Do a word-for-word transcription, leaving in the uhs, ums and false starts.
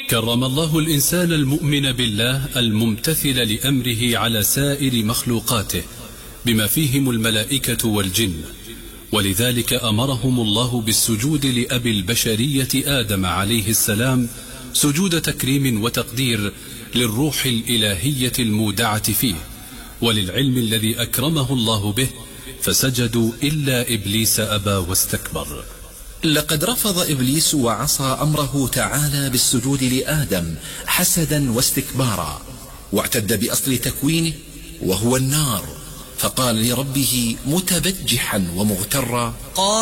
كرم الله الإنسان المؤمن بالله الممتثل لأمره على سائر مخلوقاته بما فيهم الملائكة والجن، ولذلك أمرهم الله بالسجود لأبي البشرية آدم عليه السلام سجود تكريم وتقدير للروح الإلهية المودعة فيه وللعلم الذي أكرمه الله به، فسجدوا إلا إبليس أبى واستكبر. لقد رفض إبليس وعصى أمره تعالى بالسجود لآدم حسدا واستكبارا، واعتد بأصل تكوينه وهو النار، فقال لربه متبجحا ومغترا: